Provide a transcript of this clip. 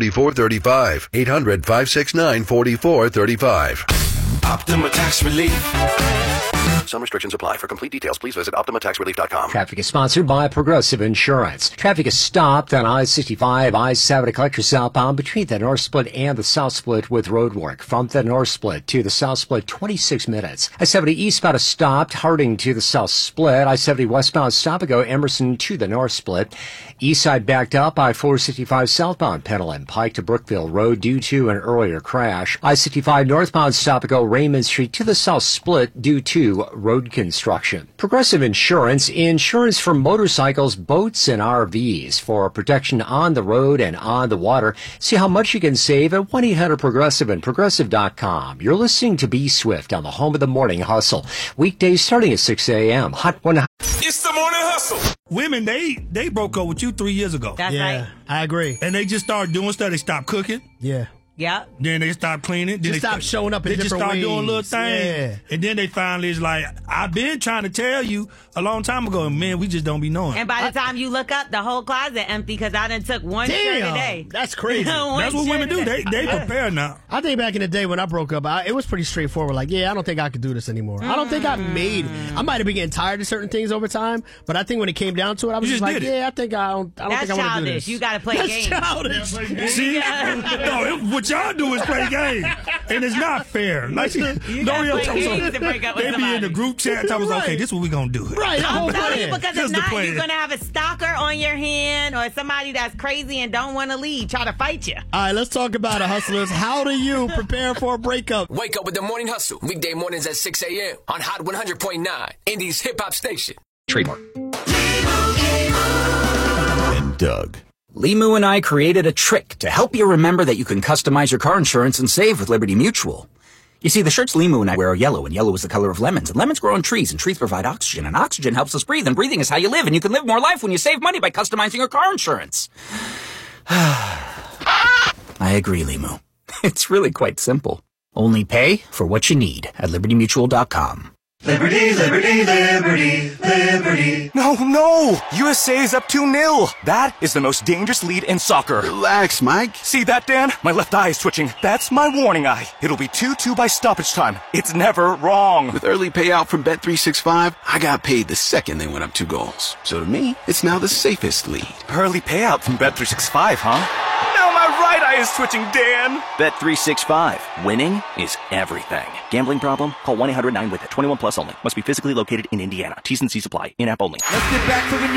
800-569-4435. 800-569-4435. Optima Tax Relief. Some restrictions apply. For complete details, please visit OptimaTaxRelief.com. Traffic is sponsored by Progressive Insurance. Traffic is stopped on I-65, I-70 collector southbound between the North Split and the South Split with road work. From the North Split to the South Split, 26 minutes. I-70 eastbound is stopped, Harding to the South Split. I-70 westbound, stop and go Emerson to the North Split. East side backed up, I-465 southbound, Pendleton Pike to Brookville Road due to an earlier crash. I-65 northbound, stop and go Raymond Street to the South Split due to road construction. Progressive Insurance, insurance for motorcycles, boats, and RVs for protection on the road and on the water. See how much you can save at 1-800-PROGRESSIVE and Progressive.com. You're listening to Be Swift on the home of the morning hustle. Weekdays starting at 6 a.m. Hot 100. It's the morning hustle. Women, they broke up with you 3 years ago. That's right. I agree. And they just started doing stuff. They stopped cooking. Yeah. Yeah. Then they stopped cleaning. Then Just they stop showing up in They just different started doing ways. little things. Yeah. And then they finally is like, I've been trying to tell you a long time ago, and man, we just don't be knowing. And by the time you look up, the whole closet empty because I done took one shirt a day. That's crazy. That's what women do. They prepare now. I think back in the day when I broke up, it was pretty straightforward. Like, I don't think I could do this anymore. I don't think I made it. I might have been getting tired of certain things over time, but I think when it came down to it, I was You just just like, did it. I think I don't That's think I want to do childish. this. You got to play That's games. childish. See? No, what y'all do is play games. And it's not fair. Like, You gotta play games to break up with they be in somebody. the group chat talking about, okay, this is what we gonna do. Right. the whole I'm telling you, plan. because Just if the not, plan. you're going to have a stalker on your hand or somebody that's crazy and don't want to leave, try to fight you. All right, let's talk about it, hustlers. How do you prepare for a breakup? Wake up with the morning hustle. Weekday mornings at 6 a.m. on Hot 100.9, Indy's hip hop station. Trademark. And Doug. Limu and I created a trick to help you remember that you can customize your car insurance and save with Liberty Mutual. You see, the shirts Limu and I wear are yellow, and yellow is the color of lemons, and lemons grow on trees, and trees provide oxygen, and oxygen helps us breathe, and breathing is how you live, and you can live more life when you save money by customizing your car insurance. I agree, Limu. It's really quite simple. Only pay for what you need at LibertyMutual.com. Liberty, liberty, liberty, liberty. No! USA is up 2-0. That is the most dangerous lead in soccer. Relax, Mike. See that, Dan? My left eye is twitching. That's my warning eye. It'll be 2-2 by stoppage time. It's never wrong. With early payout from Bet365, I got paid the second they went up 2 goals. So to me, it's now the safest lead. Early payout from Bet365, huh? Now my right eye is twitching, Dan. Bet365. Winning is everything. Gambling problem? Call 1-800-9-WITH-IT. 21 plus only. Must be physically located in Indiana. T's and C's apply. In-app only. Let's get back to the